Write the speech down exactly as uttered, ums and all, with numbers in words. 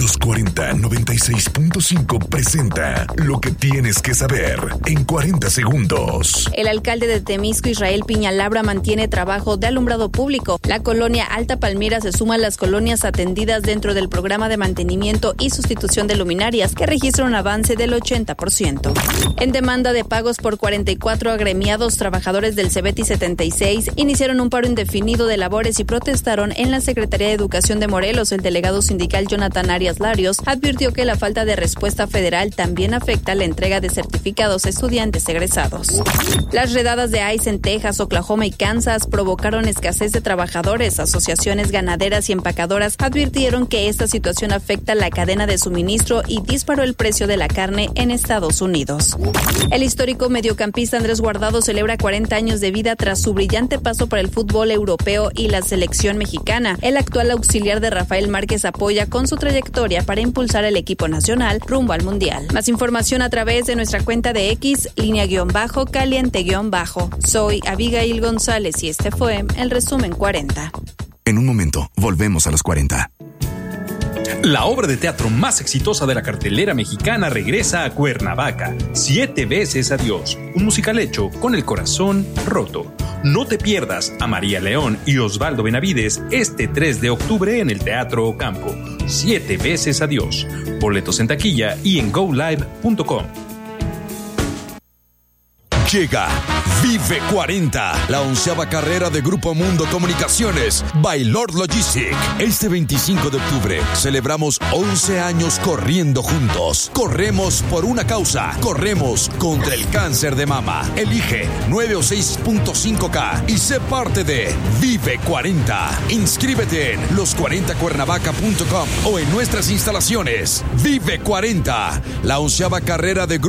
Los cuarenta noventa y seis punto cinco presenta lo que tienes que saber en cuarenta segundos. El alcalde de Temisco, Israel Piñalabra, mantiene trabajo de alumbrado público. La colonia Alta Palmira se suma a las colonias atendidas dentro del programa de mantenimiento y sustitución de luminarias, que registra un avance del ochenta por ciento. En demanda de pagos por cuarenta y cuatro agremiados, trabajadores del CEBETI setenta y seis iniciaron un paro indefinido de labores y protestaron en la Secretaría de Educación de Morelos. El delegado sindical Jonathan Arias Larios advirtió que la falta de respuesta federal también afecta la entrega de certificados a estudiantes egresados. Las redadas de ICE en Texas, Oklahoma y Kansas provocaron escasez de trabajadores. Asociaciones ganaderas y empacadoras advirtieron que esta situación afecta la cadena de suministro y disparó el precio de la carne en Estados Unidos. El histórico mediocampista Andrés Guardado celebra cuarenta años de vida tras su brillante paso por el fútbol europeo y la selección mexicana. El actual auxiliar de Rafael Márquez apoya con su trayectoria para impulsar el equipo nacional rumbo al Mundial. Más información a través de nuestra cuenta de X, línea guión bajo, caliente guión bajo. Soy Abigail González y este fue el resumen cuarenta. En un momento, volvemos a los cuarenta. La obra de teatro más exitosa de la cartelera mexicana regresa a Cuernavaca. Siete veces adiós. Un musical hecho con el corazón roto. No te pierdas a María León y Osvaldo Benavides este tres de octubre en el Teatro Ocampo. Siete veces adiós. Boletos en taquilla y en go live punto com. Llega Vive cuarenta, la onceava carrera de Grupo Mundo Comunicaciones by Lord Logistic. Este veinticinco de octubre celebramos once años corriendo juntos. Corremos por una causa. Corremos contra el cáncer de mama. Elige nueve o seis punto cinco K y sé parte de Vive cuarenta. Inscríbete en los cuarenta cuernavaca punto com o en nuestras instalaciones. Vive cuarenta, la onceava carrera de Grupo